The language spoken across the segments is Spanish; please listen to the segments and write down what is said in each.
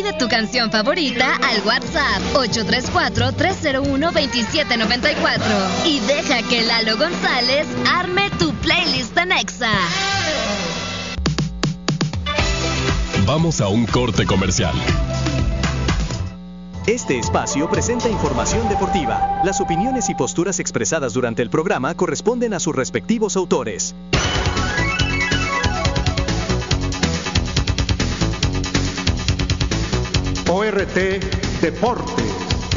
Pide tu canción favorita al WhatsApp 834-301-2794 y deja que Lalo González arme tu playlist en Exa. Vamos a un corte comercial. Este espacio presenta información deportiva. Las opiniones y posturas expresadas durante el programa corresponden a sus respectivos autores. ORT Deportes.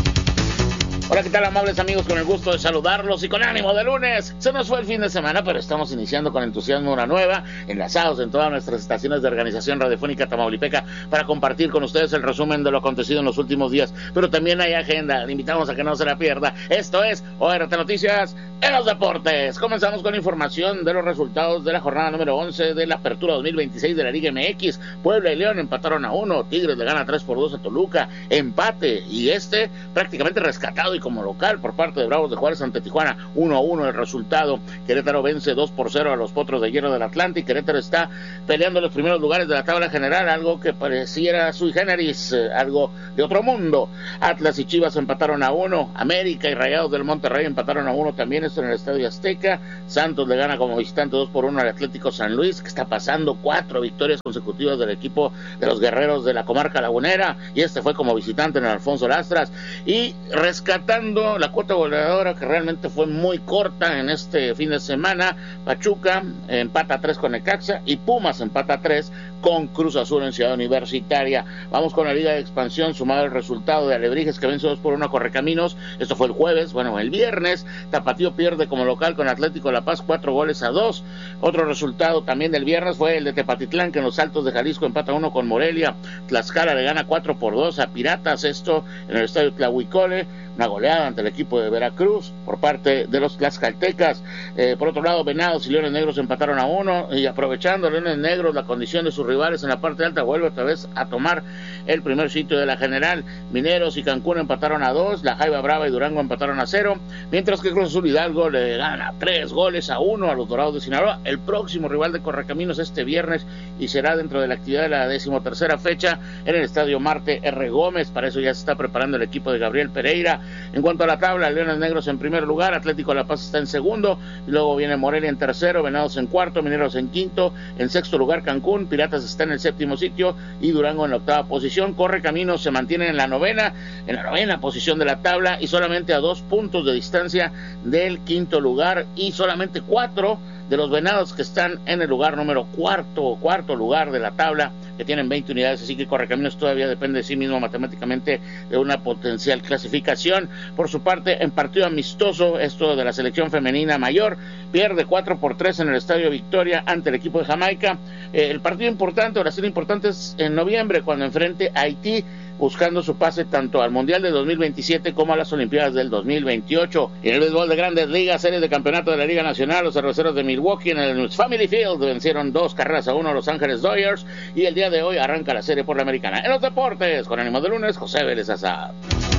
Hola, ¿qué tal, amables amigos? Con el gusto de saludarlos y con ánimo de lunes. Se nos fue el fin de semana, pero estamos iniciando con entusiasmo una nueva, enlazados en todas nuestras estaciones de organización radiofónica tamaulipeca para compartir con ustedes el resumen de lo acontecido en los últimos días. Pero también hay agenda, le invitamos a que no se la pierda. Esto es ORT Noticias en los Deportes. Comenzamos con información de los resultados de la jornada número 11 de la Apertura 2026 de la Liga MX. Puebla y León empataron a 1, Tigres le gana 3-2 a Toluca, empate, y prácticamente rescatado y como local por parte de Bravos de Juárez ante Tijuana, 1-1 el resultado. Querétaro vence 2-0 a los Potros de Hierro del Atlante y Querétaro está peleando los primeros lugares de la tabla general, algo que pareciera sui generis, algo de otro mundo. Atlas y Chivas empataron a 1, América y Rayados del Monterrey empataron a 1 también, esto en el Estadio Azteca. Santos le gana como visitante 2-1 al Atlético San Luis, que está pasando 4 victorias consecutivas del equipo de los Guerreros de la Comarca Lagunera, y fue como visitante en el Alfonso Lastras, y rescatando la cuota goleadora, que realmente fue muy corta en este fin de semana. Pachuca empata 3 con Necaxa y Pumas empata 3 con Cruz Azul en Ciudad Universitaria. Vamos con la Liga de Expansión, sumado el resultado de Alebrijes, que vence 2-1 a Correcaminos. Esto fue el jueves. Bueno, el viernes Tapatío pierde como local con Atlético La Paz 4-2. Otro resultado también del viernes fue el de Tepatitlán, que en los Altos de Jalisco empata 1 con Morelia. Tlaxcala le gana 4-2 a Piratas, esto en el Estadio Tlahuicole. Una goleada ante el equipo de Veracruz por parte de los tlaxcaltecas. Por otro lado, Venados y Leones Negros empataron a 1, y aprovechando Leones Negros la condición de sus rivales en la parte alta, vuelve otra vez a tomar el primer sitio de la general. Mineros y Cancún empataron a 2, La Jaiba Brava y Durango empataron a 0, mientras que Cruz Azul Hidalgo le gana 3-1 a los Dorados de Sinaloa, el próximo rival de Correcaminos este viernes, y será dentro de la actividad de la 13ª fecha en el Estadio Marte R. Gómez. Para eso ya se está preparando el equipo de Gabriel Pereira. En cuanto a la tabla, Leones Negros en primer lugar, Atlético La Paz está en segundo, y luego viene Morelia en tercero, Venados en cuarto, Mineros en quinto, en sexto lugar Cancún, Piratas está en el séptimo sitio y Durango en la octava posición. Correcaminos se mantiene en la novena posición de la tabla y solamente a 2 puntos de distancia del quinto lugar, y solamente 4 de los Venados, que están en el lugar número cuarto lugar de la tabla, que tienen 20 unidades, así que Correcaminos todavía depende de sí mismo matemáticamente de una potencial clasificación. Por su parte, en partido amistoso, esto de la selección femenina mayor, pierde 4-3 en el Estadio Victoria ante el equipo de Jamaica. El partido importante, o la serie importante, es en noviembre, cuando enfrente a Haití, buscando su pase tanto al Mundial de 2027 como a las Olimpiadas del 2028. Y en el béisbol de Grandes Ligas, series de campeonato de la Liga Nacional, los Cerveceros de Milwaukee en el Family Field vencieron 2-1 a Los Ángeles Dodgers, y el día de hoy arranca la serie por la Americana. En los deportes, con ánimo de lunes, José Vélez Azad.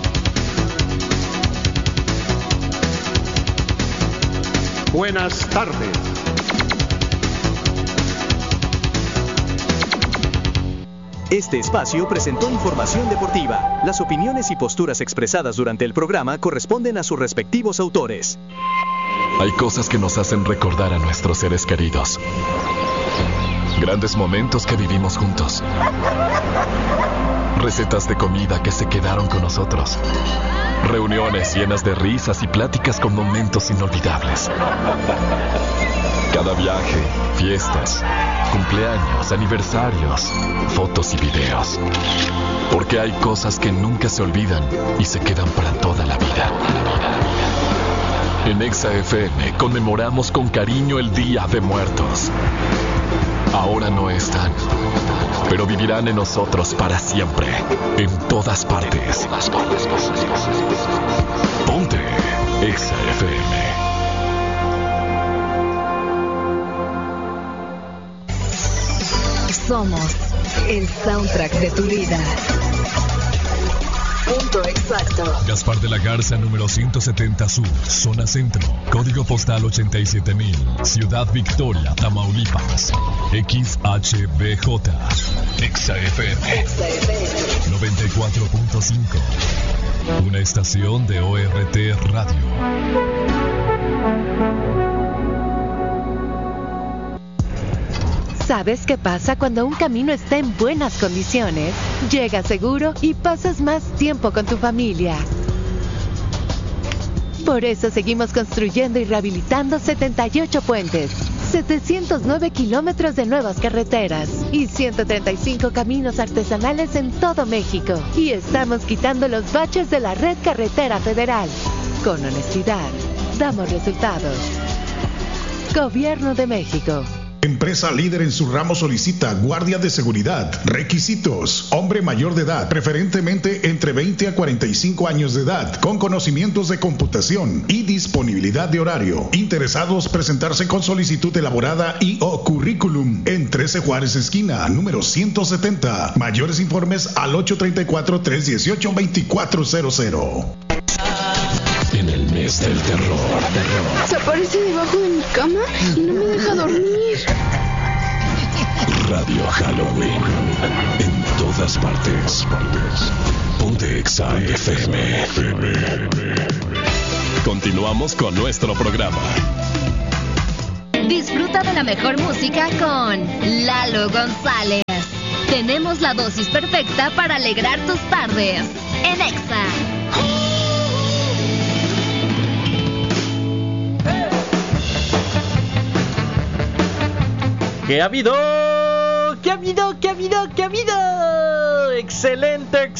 Buenas tardes. Este espacio presentó información deportiva. Las opiniones y posturas expresadas durante el programa corresponden a sus respectivos autores. Hay cosas que nos hacen recordar a nuestros seres queridos. Grandes momentos que vivimos juntos. Recetas de comida que se quedaron con nosotros. Reuniones llenas de risas y pláticas con momentos inolvidables. Cada viaje, fiestas, cumpleaños, aniversarios, fotos y videos. Porque hay cosas que nunca se olvidan y se quedan para toda la vida. En Exa FM conmemoramos con cariño el Día de Muertos. Ahora no están, pero vivirán en nosotros para siempre, en todas partes. Ponte Exa FM. Somos el soundtrack de tu vida. Punto exacto. Gaspar de la Garza, número 170 Sur, zona centro. Código postal 87,000. Ciudad Victoria, Tamaulipas. XHBJ. Exa FM. 94.5. Una estación de ORT Radio. ¿Sabes qué pasa cuando un camino está en buenas condiciones? Llegas seguro y pasas más tiempo con tu familia. Por eso seguimos construyendo y rehabilitando 78 puentes, 709 kilómetros de nuevas carreteras y 135 caminos artesanales en todo México. Y estamos quitando los baches de la red carretera federal. Con honestidad, damos resultados. Gobierno de México. Empresa líder en su ramo solicita guardia de seguridad. Requisitos: hombre mayor de edad, preferentemente entre 20 a 45 años de edad, con conocimientos de computación y disponibilidad de horario. Interesados presentarse con solicitud elaborada y o currículum en 13 Juárez esquina, número 170. Mayores informes al 834-318-2400. En el mes del terror. Se aparece debajo de mi cama y no me deja dormir. Radio Halloween. En todas partes. Ponte Exa FM. Continuamos con nuestro programa. Disfruta de la mejor música con Lalo González. Tenemos la dosis perfecta para alegrar tus tardes. En Exa. ¿Qué ha habido? ¿Qué ha habido? ¿Qué ha habido? ¿Qué ha habido? Excelente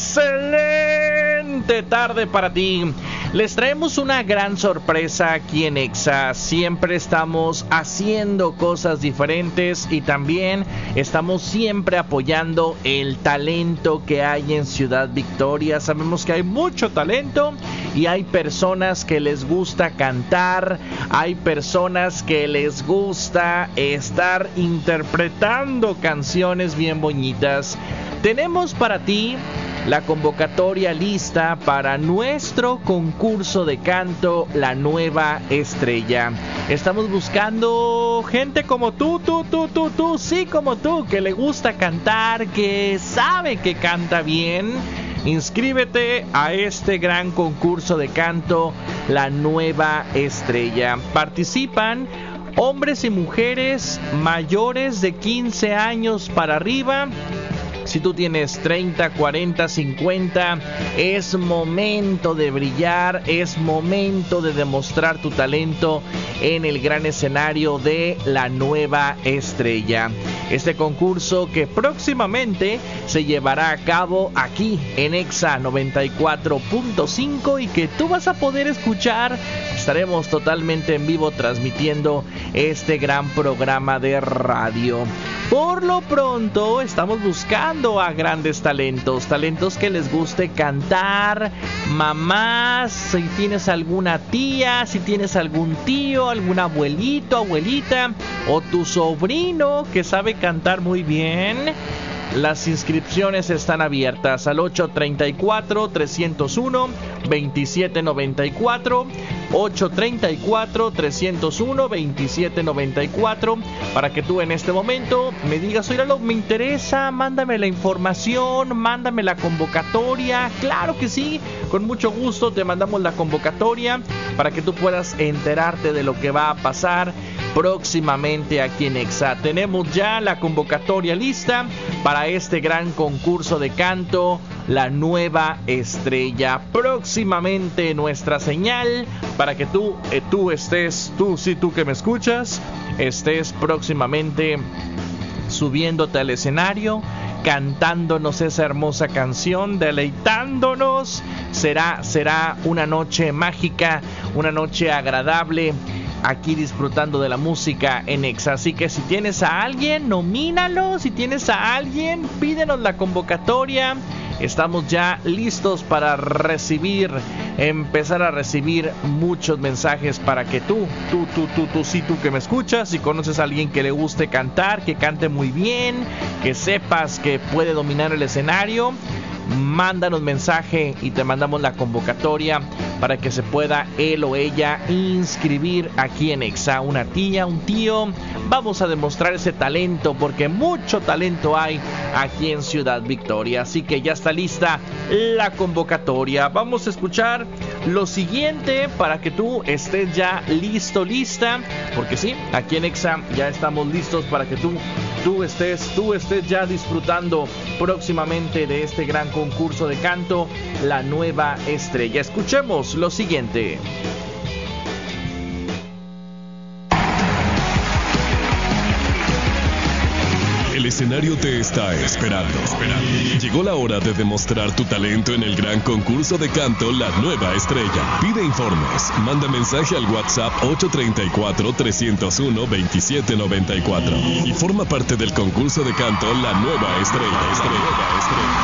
tarde para ti. Les traemos una gran sorpresa aquí en Exa. Siempre estamos haciendo cosas diferentes y también estamos siempre apoyando el talento que hay en Ciudad Victoria. Sabemos que hay mucho talento y hay personas que les gusta cantar, hay personas que les gusta estar interpretando canciones bien bonitas. Tenemos para ti la convocatoria lista para nuestro concurso de canto La Nueva Estrella. Estamos buscando gente como tú, sí, como tú, que le gusta cantar, que sabe que canta bien. Inscríbete a este gran concurso de canto La Nueva Estrella. Participan hombres y mujeres mayores de 15 años para arriba. Si tú tienes 30, 40, 50, es momento de brillar, es momento de demostrar tu talento en el gran escenario de La Nueva Estrella. Este concurso que próximamente se llevará a cabo aquí en Exa 94.5 y que tú vas a poder escuchar. Estaremos totalmente en vivo transmitiendo este gran programa de radio. Por lo pronto estamos buscando a grandes talentos que les guste cantar. Mamás, si tienes alguna tía, si tienes algún tío, algún abuelito, abuelita o tu sobrino que sabe cantar muy bien. Las inscripciones están abiertas al 834-301-2794, 834-301-2794, para que tú en este momento me digas: oye, Lalo, me interesa, mándame la información, mándame la convocatoria. Claro que sí, con mucho gusto te mandamos la convocatoria para que tú puedas enterarte de lo que va a pasar próximamente aquí en Exa. Tenemos ya la convocatoria lista para este gran concurso de canto La Nueva Estrella. Próximamente nuestra señal para que tú que me escuchas, estés próximamente subiéndote al escenario, cantándonos esa hermosa canción, deleitándonos. Será una noche mágica, una noche agradable, aquí disfrutando de la música en Exa. Así que si tienes a alguien, nomínalo. Si tienes a alguien, pídenos la convocatoria. Estamos ya listos para empezar a recibir muchos mensajes para que tú que me escuchas, si conoces a alguien que le guste cantar, que cante muy bien, que sepas que puede dominar el escenario, mándanos mensaje y te mandamos la convocatoria para que se pueda él o ella inscribir aquí en Exa. Una tía, un tío, vamos a demostrar ese talento porque mucho talento hay aquí en Ciudad Victoria. Así que ya está lista la convocatoria. Vamos a escuchar lo siguiente para que tú estés ya listo, lista, porque sí, aquí en Exa ya estamos listos para que tú estés ya disfrutando próximamente de este gran concurso de canto, La Nueva Estrella. Escuchemos lo siguiente. El escenario te está esperando. Llegó la hora de demostrar tu talento en el gran concurso de canto La Nueva Estrella. Pide informes. Manda mensaje al WhatsApp 834-301-2794 y forma parte del concurso de canto La Nueva Estrella.